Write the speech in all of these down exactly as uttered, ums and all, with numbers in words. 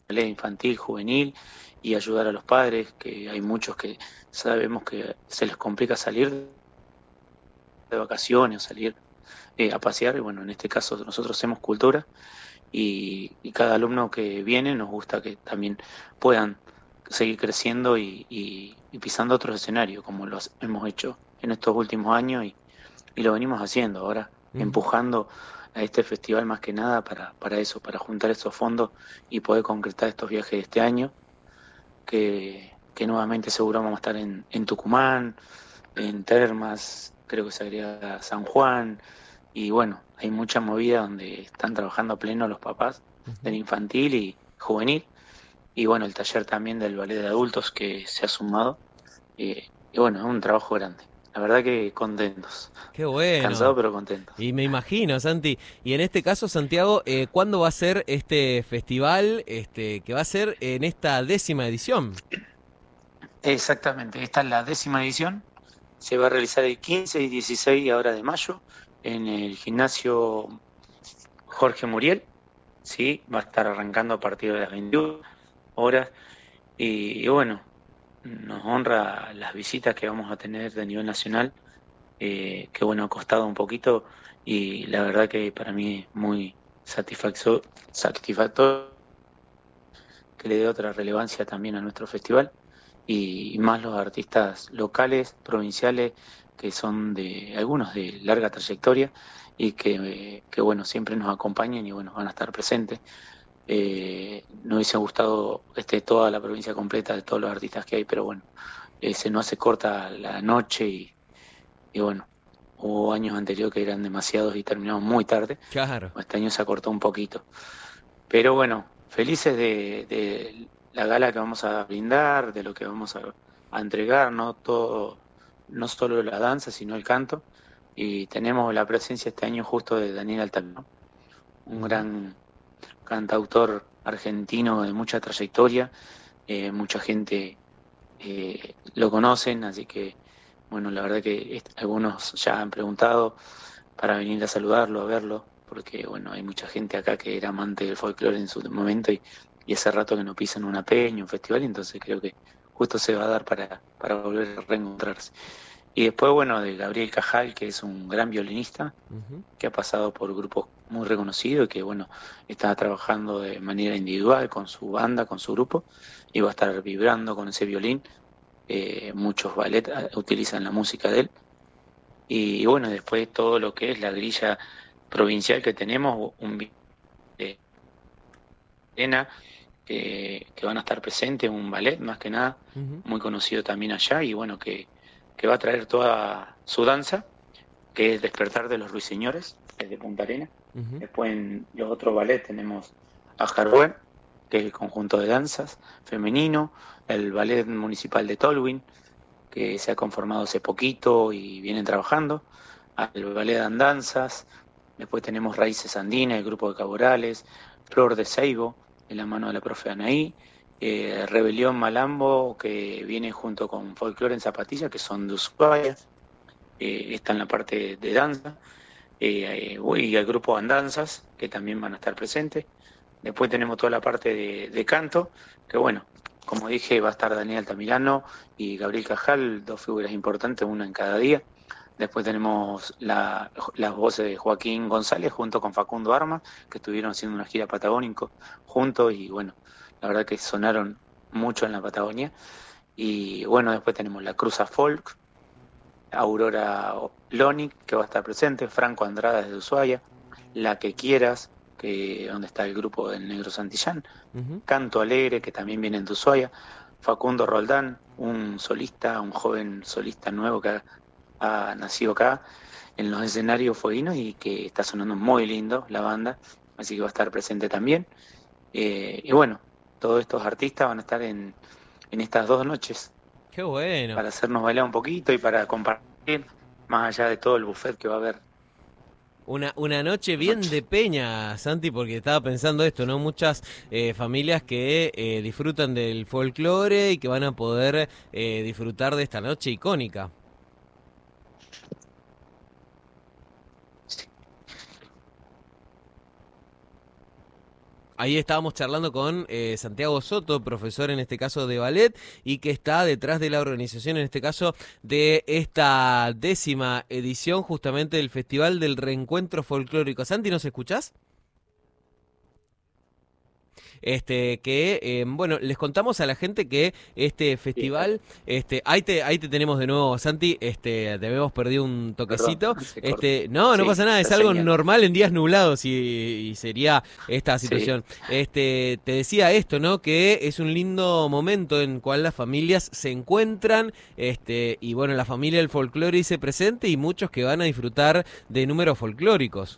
ballet infantil, juvenil, y ayudar a los padres, que hay muchos que sabemos que se les complica salir de vacaciones o salir eh, a pasear, y bueno, en este caso nosotros hacemos cultura y, y cada alumno que viene nos gusta que también puedan seguir creciendo y, y- y pisando otros escenarios, como lo has- hemos hecho en estos últimos años y, y lo venimos haciendo ahora, Ujú. empujando a este festival más que nada para, para eso, para juntar esos fondos y poder concretar estos viajes de este año, que, que nuevamente seguro vamos a estar en, en Tucumán, en Termas, creo que se agrega San Juan, y bueno, hay mucha movida donde están trabajando a pleno los papás del Ujú. infantil y juvenil, y bueno, el taller también del ballet de adultos que se ha sumado, eh, y bueno, es un trabajo grande. La verdad que contentos, Qué bueno. cansados pero contentos. Y me imagino, Santi. Y en este caso, Santiago, eh, ¿cuándo va a ser este festival este, que va a ser en esta décima edición? Exactamente, esta es la décima edición, se va a realizar el quince y dieciséis ahora de mayo en el gimnasio Jorge Muriel, sí, va a estar arrancando a partir de las veintiuna horas. Y, y bueno, nos honra las visitas que vamos a tener de nivel nacional, eh, que bueno, ha costado un poquito y la verdad que para mí es muy satisfacto- satisfactorio que le dé otra relevancia también a nuestro festival y, y más los artistas locales, provinciales, que son de algunos de larga trayectoria y que, eh, que bueno, siempre nos acompañan y bueno, van a estar presentes. Eh, nos hubiese gustado este, toda la provincia completa de todos los artistas que hay, pero bueno, eh, se nos hace corta la noche y, y bueno, hubo años anteriores que eran demasiados y terminamos muy tarde. Claro. Este año se acortó un poquito. Pero bueno, felices de, de la gala que vamos a brindar, de lo que vamos a, a entregar, no todo, no solo la danza, sino el canto. Y tenemos la presencia este año justo de Daniel Altamirano, un Ujú. gran cantautor argentino de mucha trayectoria, eh, mucha gente eh, lo conocen, así que bueno, la verdad que est- algunos ya han preguntado para venir a saludarlo, a verlo, porque bueno, hay mucha gente acá que era amante del folclore en su momento y, y hace rato que no pisan una peña, un festival, y entonces creo que justo se va a dar para, para volver a reencontrarse. Y después, bueno, de Gabriel Cajal, que es un gran violinista, Ujú. que ha pasado por grupos muy reconocidos y que, bueno, está trabajando de manera individual con su banda, con su grupo, y va a estar vibrando con ese violín. Eh, muchos ballet eh, utilizan la música de él. Y, bueno, después todo lo que es la grilla provincial que tenemos, un vi- de arena que, que van a estar presentes, un ballet más que nada, Ujú. muy conocido también allá, y bueno, que, que va a traer toda su danza, que es Despertar de los Ruiseñores, es de Punta Arenas. Ujú. Después en los otros ballets tenemos a Jarbuén, que es el conjunto de danzas femenino, el Ballet Municipal de Tolwyn, que se ha conformado hace poquito y vienen trabajando, al Ballet de Andanzas, después tenemos Raíces Andinas, el grupo de Caborales, Flor de Seibo, en la mano de la profe Anaí, eh, Rebelión Malambo, que viene junto con Folklore en Zapatilla, que son de Ushuaia, eh, está en la parte de danza, eh, y el grupo Andanzas, que también van a estar presentes. Después tenemos toda la parte de, de canto, que bueno, como dije, va a estar Daniel Altamirano y Gabriel Cajal, dos figuras importantes, una en cada día. Después tenemos la- las voces de Joaquín González junto con Facundo Armas, que estuvieron haciendo una gira patagónico juntos y bueno, la verdad que sonaron mucho en la Patagonia. Y bueno, después tenemos la Cruza Folk, Aurora Lonic, que va a estar presente, Franco Andrada desde Ushuaia, La Que Quieras, que donde está el grupo del Negro Santillán, Ujú. Canto Alegre, que también viene de Ushuaia, Facundo Roldán, un solista, un joven solista nuevo que ha, ha nacido acá en los escenarios fueguinos y que está sonando muy lindo la banda, así que va a estar presente también. Eh, y bueno, todos estos artistas van a estar en, en estas dos noches Qué bueno. para hacernos bailar un poquito y para compartir, más allá de todo el buffet que va a haber Una, una noche esta bien noche. de peña, Santi, porque estaba pensando esto, ¿no? Muchas eh, familias que eh, disfrutan del folclore y que van a poder eh, disfrutar de esta noche icónica. Ahí estábamos charlando con eh, Santiago Soto, profesor en este caso de ballet, y que está detrás de la organización, en este caso, de esta décima edición justamente del Festival del Reencuentro Folclórico. Santi, ¿nos escuchás? Este, que, eh, bueno, les contamos a la gente que este festival, este, ahí te, ahí te tenemos de nuevo, Santi, este, te habíamos perdido un toquecito. Perdón, se Este, no, no sí, pasa nada, es la algo señal. normal en días nublados y, y sería esta situación. Sí, Este, te decía esto, ¿no? Que es un lindo momento en cual las familias se encuentran, este, y bueno, la familia del folclore dice presente y muchos que van a disfrutar de números folclóricos.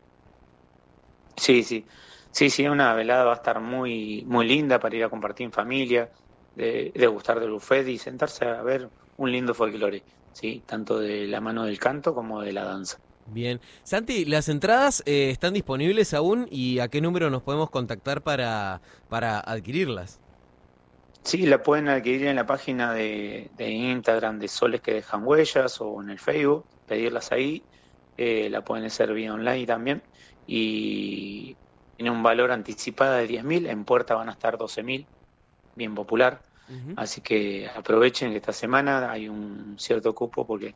sí, sí. Sí, sí, una velada va a estar muy, muy linda para ir a compartir en familia, de, de gustar del buffet y sentarse a ver un lindo folclore, sí, tanto de la mano del canto como de la danza. Bien. Santi, las entradas eh, están disponibles aún y ¿a qué número nos podemos contactar para, para adquirirlas? Sí, la pueden adquirir en la página de, de Instagram de Soles que dejan huellas o en el Facebook, pedirlas ahí, eh, la pueden hacer vía online también y tiene un valor anticipada de diez mil, en puerta van a estar doce mil, bien popular, Ujú. así que aprovechen que esta semana hay un cierto cupo porque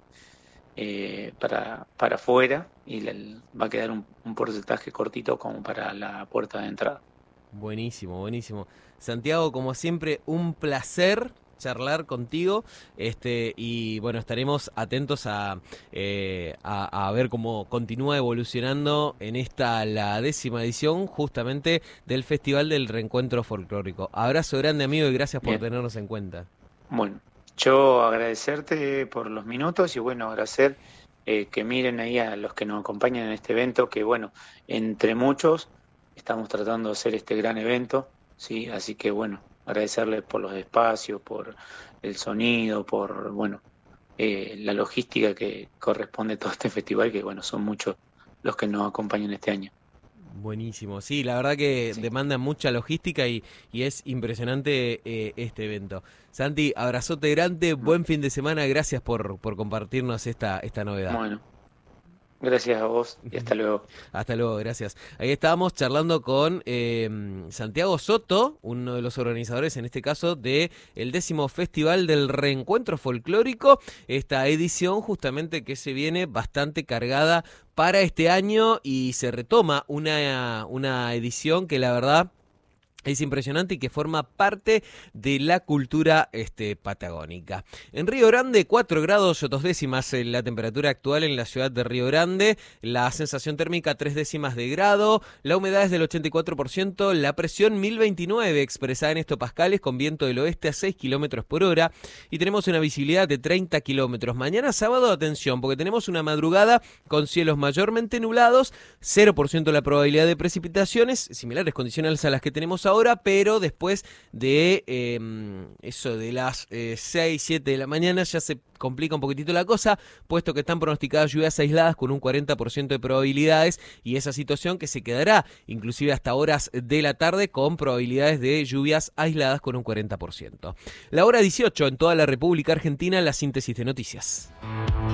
eh, para, para afuera y le- va a quedar un, un porcentaje cortito como para la puerta de entrada. Buenísimo, buenísimo. Santiago, como siempre, un placer charlar contigo, este, y bueno, estaremos atentos a, eh, a, a ver cómo continúa evolucionando en esta, la décima edición, justamente del Festival del Reencuentro Folclórico. Abrazo grande, amigo, y gracias por Bien. tenernos en cuenta. Bueno, yo agradecerte por los minutos y bueno, agradecer eh, que miren ahí a los que nos acompañan en este evento, que bueno, entre muchos estamos tratando de hacer este gran evento, ¿sí? Así que bueno, agradecerles por los espacios, por el sonido, por bueno, eh, la logística que corresponde a todo este festival, que bueno, son muchos los que nos acompañan este año. Buenísimo, sí, la verdad que Sí. demanda mucha logística y, y es impresionante eh, este evento. Santi, abrazote grande, buen fin de semana, gracias por, por compartirnos esta, esta novedad. Bueno, gracias a vos y hasta luego. Hasta luego, gracias. Ahí estábamos charlando con eh, Santiago Soto, uno de los organizadores en este caso de el décimo Festival del Reencuentro Folclórico, esta edición justamente que se viene bastante cargada para este año y se retoma una, una edición que la verdad es impresionante y que forma parte de la cultura este, patagónica. En Río Grande, cuatro grados dos décimas en la temperatura actual en la ciudad de Río Grande, la sensación térmica tres décimas de grado, la humedad es del ochenta y cuatro por ciento, la presión mil veintinueve expresada en hectopascales con viento del oeste a seis kilómetros por hora y tenemos una visibilidad de treinta kilómetros. Mañana sábado, atención, porque tenemos una madrugada con cielos mayormente nublados, cero por ciento la probabilidad de precipitaciones, similares condicionales a las que tenemos ahora, pero después de eh, eso de las eh, seis, siete de la mañana ya se complica un poquitito la cosa, puesto que están pronosticadas lluvias aisladas con un cuarenta por ciento de probabilidades y esa situación que se quedará inclusive hasta horas de la tarde con probabilidades de lluvias aisladas con un cuarenta por ciento. La hora dieciocho en toda la República Argentina, la síntesis de noticias.